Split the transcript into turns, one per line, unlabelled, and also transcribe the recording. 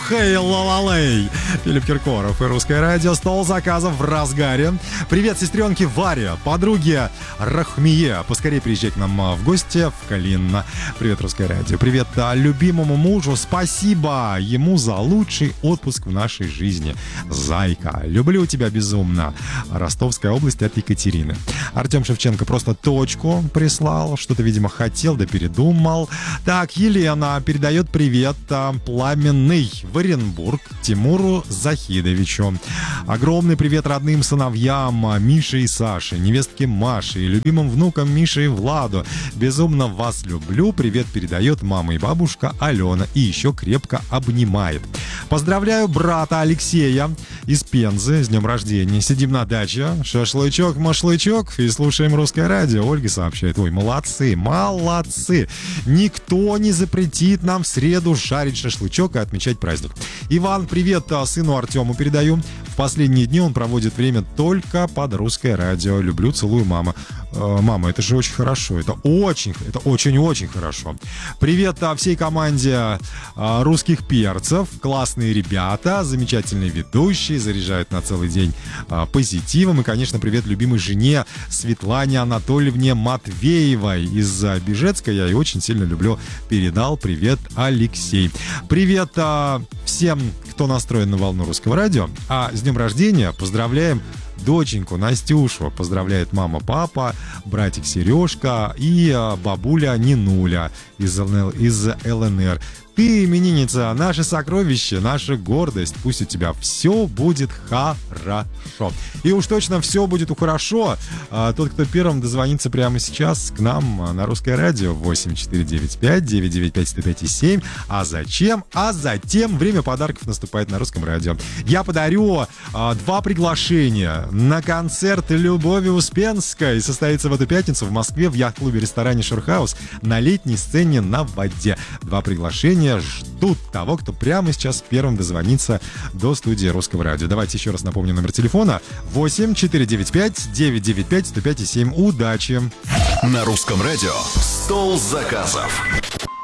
Хей, лалалей. Филипп Киркоров и Русское радио. Стол заказов в разгаре. Привет, сестренки Варе, подруге Рахмие. Поскорее приезжай к нам в гости в Калино. Привет, Русское радио. Привет любимому мужу. Спасибо ему за лучший отпуск в нашей жизни. Зайка, люблю тебя безумно. Ростовская область от Екатерины. Артем Шевченко просто точку прислал. Что-то, видимо, хотел, да передумал. Так, Елена передает привет пламенный в Оренбург Тимуру Захидовичу. Огромный привет родным сыновьям Мише и Саше, невестке Маше и любимым внукам Мише и Владу. Безумно вас люблю. Привет передает мама и бабушка Алена. И еще крепко обнимает. Поздравляю брата Алексея из Пензы с днем рождения. Сидим на даче, шашлычок-машлычок и слушаем Русское радио. Ольга сообщает: ой, молодцы. Никто не запретит нам в среду жарить шашлычок и отмечать праздник. Иван, привет сыну Артему передаю. В последние дни он проводит время только под Русское радио. Люблю, целую, мама. Мама, это же очень хорошо. Это очень-очень хорошо. Привет всей команде русских перцев. Классные ребята, замечательные ведущие, заряжают на целый день позитивом. И, конечно, привет любимой жене Светлане Анатольевне Матвеевой из Бежецка. Я ее очень сильно люблю. Передал привет Алексей. Привет всем, кто настроен на волну Русского радио. А с днем рождения поздравляем доченьку Настюшу. Поздравляет мама, папа, братик Сережка и бабуля Нинуля из ЛНР. Ты, именинница, наше сокровище, наша гордость. Пусть у тебя все будет хорошо. И уж точно все будет хорошо. Тот, кто первым дозвонится прямо сейчас к нам на Русское радио 8495-995-105-7. А зачем? А затем время подарков наступает на Русском радио. Я подарю 2 приглашения на концерт Любови Успенской. Состоится в эту пятницу в Москве в яхт-клубе-ресторане Шурхаус на летней сцене на воде. 2 приглашения ждут того, кто прямо сейчас первым дозвонится до студии Русского радио. Давайте еще раз напомню номер телефона: 8495-995-105-7. Удачи!
На Русском радио «Стол заказов».